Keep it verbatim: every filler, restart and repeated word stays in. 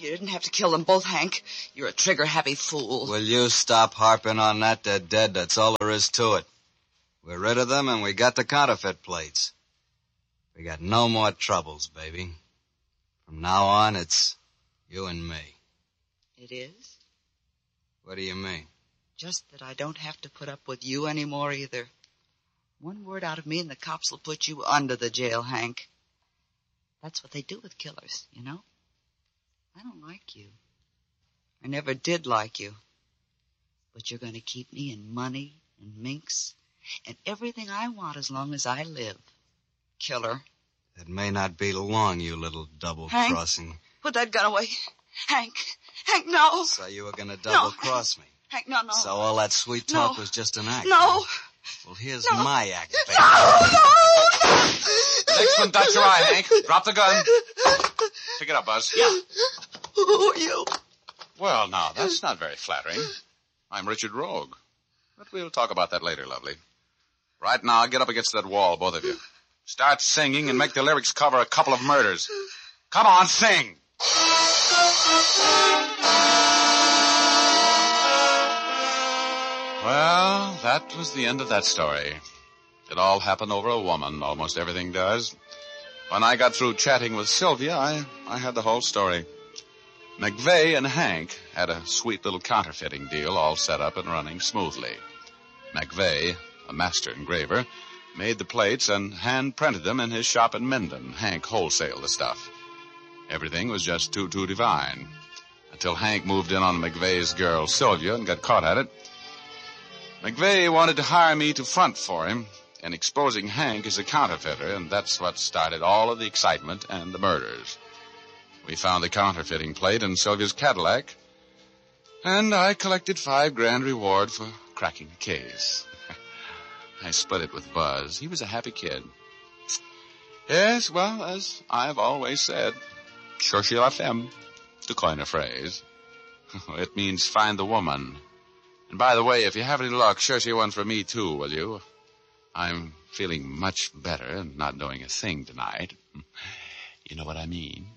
You didn't have to kill them both, Hank. You're a trigger-happy fool. Will you stop harping on that? They're dead. That's all there is to it. We're rid of them, and we got the counterfeit plates. We got no more troubles, baby. From now on, it's you and me. It is? What do you mean? Just that I don't have to put up with you anymore either. One word out of me and the cops will put you under the jail, Hank. That's what they do with killers, you know? I don't like you. I never did like you. But you're going to keep me in money and minks and everything I want as long as I live. Killer. That may not be long, you little double-crossing. Hank, put that gun away. Hank. Hank, no. So you were going to double-cross no. me. Hank, no, no. So all that sweet talk no. was just an act. No. Huh? Well, here's no. my act, baby. No, no, no. Next one, touch your eye, Hank. Drop the gun. Pick it up, Buzz. Yeah. Who are you? Well, now, that's not very flattering. I'm Richard Rogue. But we'll talk about that later, lovely. Right now, get up against that wall, both of you. Start singing and make the lyrics cover a couple of murders. Come on, sing! Well, that was the end of that story. It all happened over a woman. Almost everything does. When I got through chatting with Sylvia, I, I had the whole story. McVeigh and Hank had a sweet little counterfeiting deal all set up and running smoothly. McVeigh, a master engraver, made the plates and hand-printed them in his shop in Minden. Hank wholesaled the stuff. Everything was just too, too divine. Until Hank moved in on McVeigh's girl, Sylvia, and got caught at it. McVeigh wanted to hire me to front for him in exposing Hank as a counterfeiter, and that's what started all of the excitement and the murders. We found the counterfeiting plate in Sylvia's Cadillac, and I collected five grand reward for cracking the case. I split it with Buzz. He was a happy kid. Yes, well, as I've always said, cherchez la femme, to coin a phrase. It means find the woman. And by the way, if you have any luck, cherchez one for me too, will you? I'm feeling much better and not doing a thing tonight. You know what I mean?